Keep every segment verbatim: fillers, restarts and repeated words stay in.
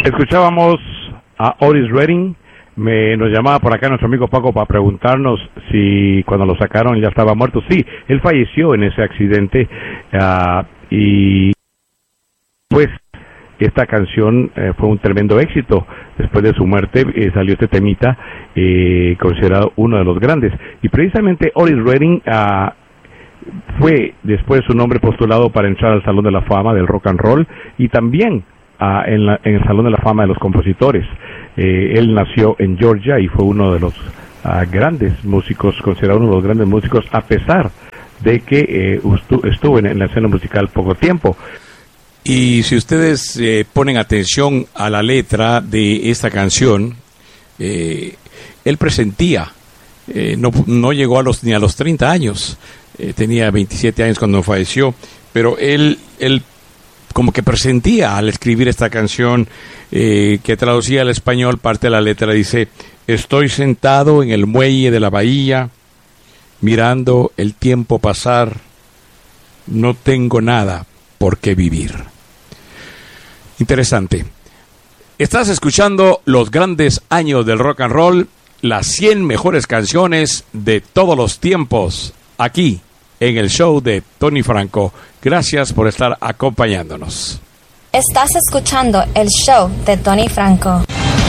Escuchábamos a Otis Redding. Me nos llamaba por acá nuestro amigo Paco para preguntarnos si cuando lo sacaron ya estaba muerto. Sí, él falleció en ese accidente uh, y pues esta canción eh, fue un tremendo éxito. Después de su muerte eh, salió este temita eh, considerado uno de los grandes. Y precisamente Otis Redding uh, fue después su nombre postulado para entrar al Salón de la Fama del Rock and Roll y también uh, en, la, en el Salón de la Fama de los Compositores. Eh, él nació en Georgia y fue uno de los uh, grandes músicos, considerado uno de los grandes músicos, a pesar de que eh, estuvo en, en la escena musical poco tiempo. Y si ustedes eh, ponen atención a la letra de esta canción, eh, él presentía, eh, no, no llegó a los, ni a los treinta años, eh, tenía veintisiete años cuando falleció, pero él, él como que presentía al escribir esta canción, eh, que traducía al español, parte de la letra dice: estoy sentado en el muelle de la bahía, mirando el tiempo pasar, no tengo nada por qué vivir. Interesante. Estás escuchando los grandes años del rock and roll, las cien mejores canciones de todos los tiempos, aquí en el show de Tony Franco. Gracias por estar acompañándonos. Estás escuchando el show de Tony Franco.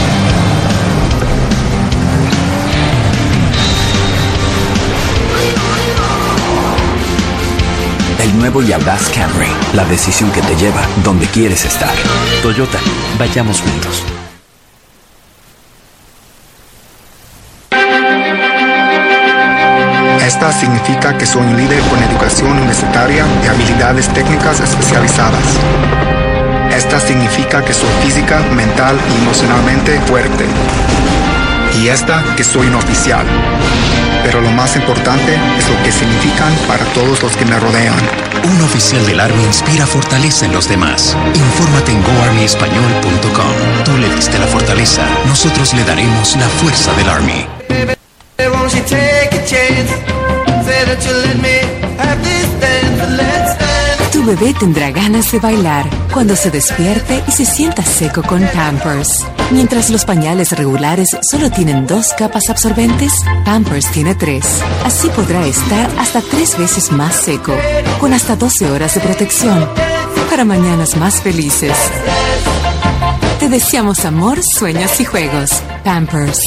El nuevo y audaz Camry, la decisión que te lleva donde quieres estar. Toyota, vayamos juntos. Esta significa que soy un líder con educación universitaria y habilidades técnicas especializadas. Esta significa que soy física, mental y emocionalmente fuerte. Y esta, que soy un oficial. Pero lo más importante es lo que significan para todos los que me rodean. Un oficial del Army inspira fortaleza en los demás. Infórmate en go army español punto com. Tú le diste la fortaleza, nosotros le daremos la fuerza del Army. Tu bebé tendrá ganas de bailar cuando se despierte y se sienta seco con Pampers. Mientras los pañales regulares solo tienen dos capas absorbentes, Pampers tiene tres. Así podrá estar hasta tres veces más seco, con hasta doce horas de protección, para mañanas más felices. Te deseamos amor, sueños y juegos. Pampers.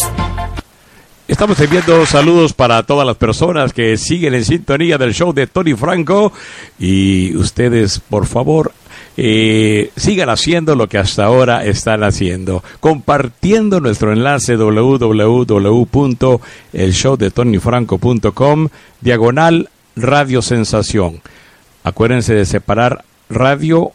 Estamos enviando saludos para todas las personas que siguen en sintonía del show de Tony Franco, y ustedes, por favor, eh, sigan haciendo lo que hasta ahora están haciendo, compartiendo nuestro enlace doble u doble u doble u punto el show de tony franco punto com, diagonal Radio Sensación. Acuérdense de separar radio,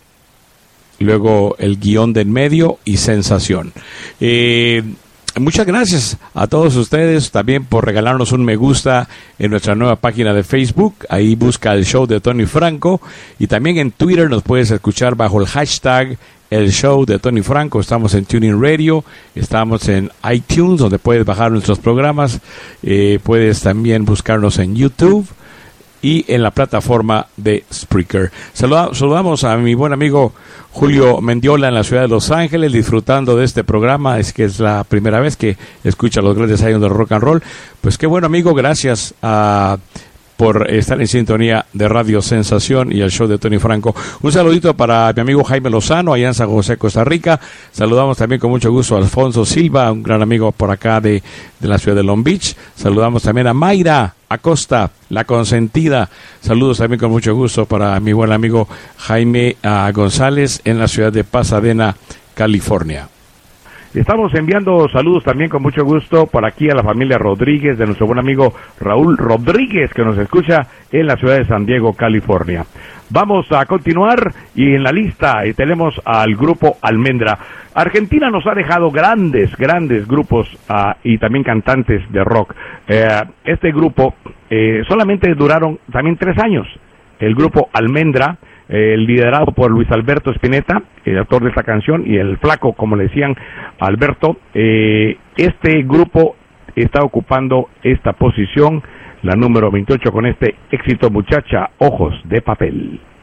luego el guión del medio y sensación. Eh... Muchas gracias a todos ustedes también por regalarnos un me gusta en nuestra nueva página de Facebook. Ahí busca el show de Tony Franco, y también en Twitter nos puedes escuchar bajo el hashtag el show de Tony Franco. Estamos en TuneIn Radio, estamos en iTunes, donde puedes bajar nuestros programas. Eh, puedes también buscarnos en YouTube y en la plataforma de Spreaker. Saluda, saludamos a mi buen amigo Julio Mendiola en la ciudad de Los Ángeles, disfrutando de este programa. Es que es la primera vez que escucha los grandes años del rock and roll. Pues qué bueno, amigo, gracias a... por estar en sintonía de Radio Sensación y el show de Tony Franco. Un saludito para mi amigo Jaime Lozano, allá en San José, Costa Rica. Saludamos también con mucho gusto a Alfonso Silva, un gran amigo por acá de, de la ciudad de Long Beach. Saludamos también a Mayra Acosta, la consentida. Saludos también con mucho gusto para mi buen amigo Jaime uh, González en la ciudad de Pasadena, California. Estamos enviando saludos también con mucho gusto por aquí a la familia Rodríguez, de nuestro buen amigo Raúl Rodríguez, que nos escucha en la ciudad de San Diego, California. Vamos a continuar, y en la lista eh, tenemos al grupo Almendra. Argentina nos ha dejado grandes, grandes grupos uh, y también cantantes de rock. Eh, este grupo eh, solamente duraron también tres años. El grupo Almendra, eh, liderado por Luis Alberto Spinetta, el autor de esta canción, y el flaco, como le decían, Alberto. Eh, este grupo está ocupando esta posición, la número veintiocho, con este éxito, Muchacha, Ojos de Papel.